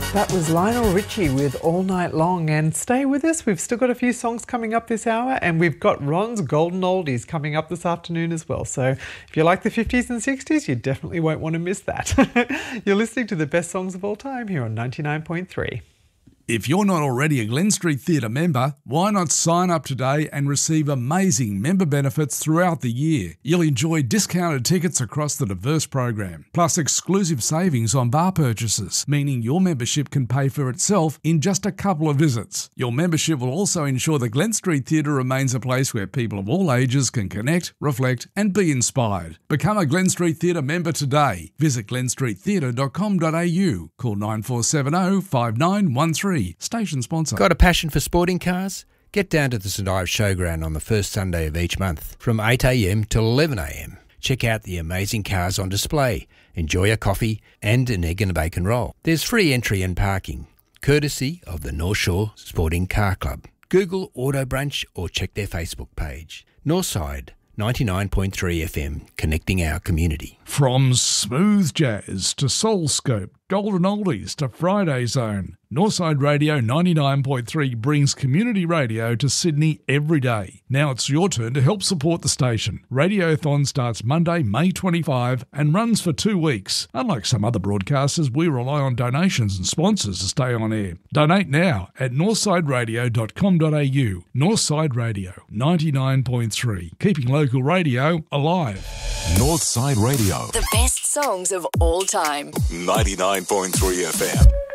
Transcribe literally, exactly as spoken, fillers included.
That was Lionel Richie with All Night Long, and stay with us. We've still got a few songs coming up this hour, and we've got Ron's Golden Oldies coming up this afternoon as well. So if you like the fifties and sixties, you definitely won't want to miss that. You're listening to the best songs of all time here on ninety-nine point three. If you're not already a Glen Street Theatre member, why not sign up today and receive amazing member benefits throughout the year? You'll enjoy discounted tickets across the diverse program, plus exclusive savings on bar purchases, meaning your membership can pay for itself in just a couple of visits. Your membership will also ensure the Glen Street Theatre remains a place where people of all ages can connect, reflect and be inspired. Become a Glen Street Theatre member today. Visit glen street theatre dot com dot a u. Call nine four seven zero, five nine one three. Station sponsor. Got a passion for sporting cars? Get down to the St Ives Showground on the first Sunday of each month from eight a m till eleven a m. Check out the amazing cars on display, enjoy a coffee and an egg and a bacon roll. There's free entry and parking, courtesy of the North Shore Sporting Car Club. Google Auto Brunch or check their Facebook page. Northside ninety-nine point three F M, connecting our community. From smooth jazz to soulscope, golden oldies to Friday Zone, Northside Radio ninety-nine point three brings community radio to Sydney every day. Now it's your turn to help support the station. Radiothon starts Monday, May twenty-fifth and runs for two weeks. Unlike some other broadcasters, we rely on donations and sponsors to stay on air. Donate now at northside radio dot com dot a u. Northside Radio ninety-nine point three, keeping local radio alive. Northside Radio. The best songs of all time. ninety-nine point three F M.